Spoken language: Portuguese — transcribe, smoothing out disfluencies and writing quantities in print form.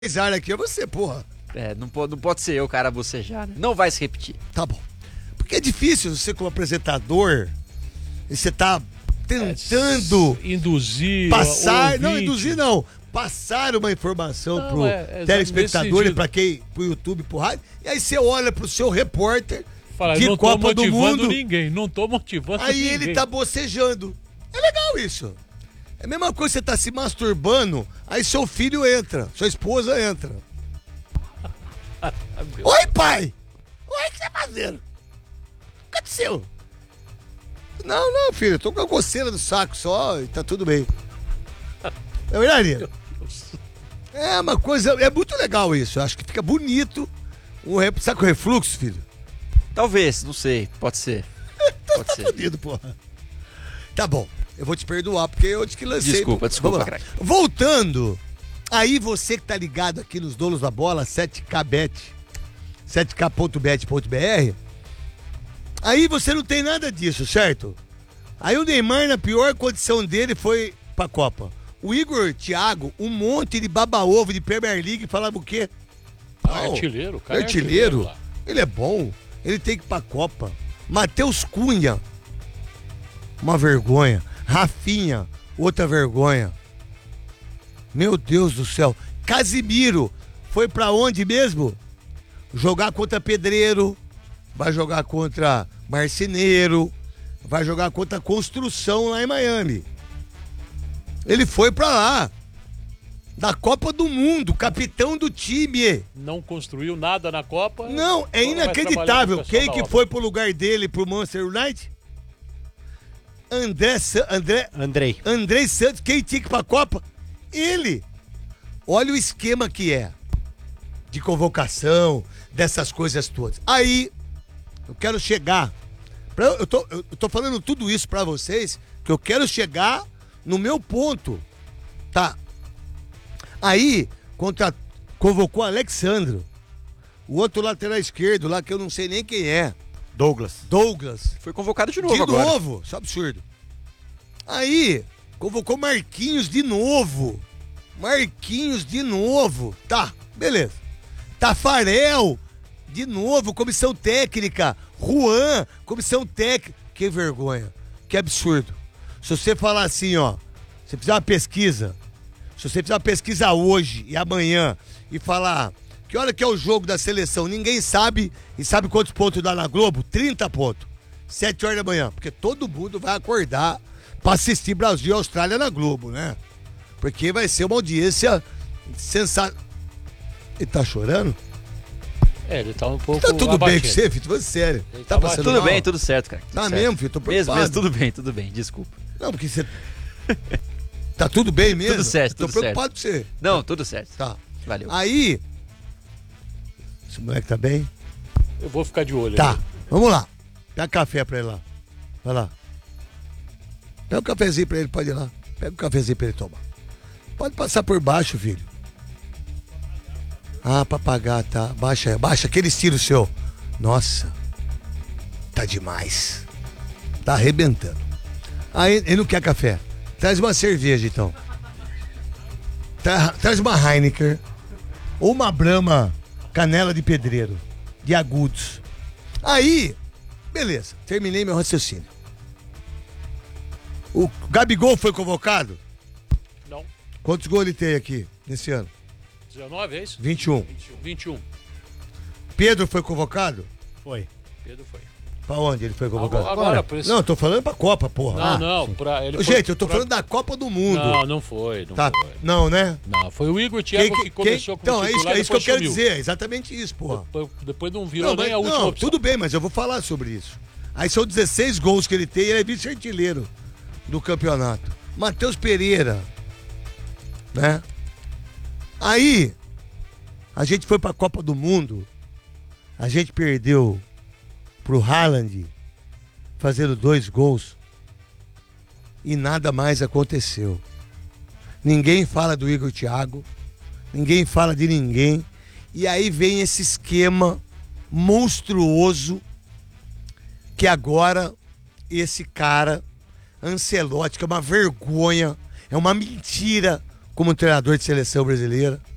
Área aqui é você, porra. Não pode ser eu, cara, bocejar, né? Não vai se repetir. Tá bom. Porque é difícil você, como apresentador, e você tá tentando induzir, passar, não, induzir não, passar uma informação pro telespectador e pro YouTube, pro rádio, e aí você olha pro seu repórter de não Copa do Mundo. Não tô motivando aí ninguém. Aí ele tá bocejando. É legal isso. É a mesma coisa que você tá se masturbando, aí seu filho entra, sua esposa entra. Oi, pai! Oi, o que você tá fazendo? O que aconteceu? Não, filho, eu tô com a coceira do saco só e tá tudo bem. É verdade? É uma coisa, é muito legal isso, eu acho que fica bonito. Sabe com refluxo, filho? Talvez, não sei, pode ser. Tá fodido, porra. Tá bom, eu vou te perdoar porque eu te lancei. Desculpa, craque. Voltando, aí você que tá ligado aqui nos Donos da Bola, 7kbet, 7k.bet.br, aí você não tem nada disso, certo? Aí o Neymar, na pior condição dele, foi pra Copa. O Igor Thiago, um monte de baba-ovo de Premier League, falava o quê? Artilheiro, cara. Artilheiro? Ele é bom, ele tem que ir pra Copa. Matheus Cunha, uma vergonha. Rafinha, outra vergonha. Meu Deus do céu. Casimiro, foi pra onde mesmo? Jogar contra Pedreiro, vai jogar contra Marceneiro, vai jogar contra Construção lá em Miami. Ele foi pra lá, da Copa do Mundo, capitão do time. Não construiu nada na Copa. Não, é inacreditável. Quem que foi pro lugar dele, pro Manchester United? Andrei Santos. Quem tinha que ir pra Copa? Ele. Olha o esquema que é de convocação, dessas coisas todas. Aí, eu quero chegar. Eu tô falando tudo isso pra vocês, que eu quero chegar no meu ponto. Tá. Aí, convocou Alexandro, o outro lateral esquerdo lá, que eu não sei nem quem é. Douglas. Foi convocado de novo agora. De novo, isso é absurdo. Aí, convocou Marquinhos de novo. Tá, beleza. Tafarel, de novo, comissão técnica. Juan, comissão técnica. Que vergonha, que absurdo. Se você falar assim, ó, você fizer uma pesquisa, se você fizer uma pesquisa hoje e amanhã e falar que hora que é o jogo da seleção, ninguém sabe, e sabe quantos pontos dá na Globo? 30 pontos. 7 horas da manhã, porque todo mundo vai acordar pra assistir Brasil e Austrália na Globo, né? Porque vai ser uma audiência sensacional. Ele tá chorando? Ele tá um pouco tá tudo abatido. bem com você, filho? Tô sério. Ele Tá tá passando Tudo mal? bem, tudo certo, cara. Tá Tudo mesmo, certo. filho? Tô preocupado. Mesmo, tudo bem, desculpa. Não, porque você... Tá tudo bem mesmo? Tudo certo, Tô tudo preocupado com você. Não, tudo certo. Tá. Valeu. Aí... Esse moleque tá bem? Eu vou ficar de olho. Tá, ali. vamos lá. Pega café pra ele lá. Vai lá. Pega um cafezinho pra ele, pode ir lá. Pega um cafezinho pra ele tomar. Pode passar por baixo, filho. Ah, pra pagar, tá. Baixa aquele estilo seu. Nossa. Tá demais. Tá arrebentando. Aí, ele não quer café. Traz uma cerveja, então. Traz uma Heineken. Ou uma Brahma Canela de Pedreiro. De Agudos. Aí, beleza. Terminei meu raciocínio. O Gabigol foi convocado? Não. Quantos gols ele tem aqui nesse ano? 19, é isso? 21. 21. Pedro foi convocado? Foi. Pedro foi. Pra onde ele foi convocado? Agora, por isso... Não, eu tô falando pra Copa, porra. Não. Ele Gente, foi eu tô falando da Copa do Mundo. Não foi. Tá. Foi. Não, né? Não, foi o Igor Thiago que começou com o Então, titular, é isso que eu quero sumiu. dizer. É exatamente isso, porra. Depois não virou nem a última opção. Tudo bem, mas eu vou falar sobre isso. Aí são 16 gols que ele tem e ele é vice-artilheiro do campeonato. Matheus Pereira, né? Aí, a gente foi pra Copa do Mundo, a gente perdeu pro Haaland, fazendo 2 gols, e nada mais aconteceu. Ninguém fala do Igor Thiago, ninguém fala de ninguém, e aí vem esse esquema monstruoso que agora esse cara, Ancelotti, que é uma vergonha, é uma mentira como treinador de seleção brasileira.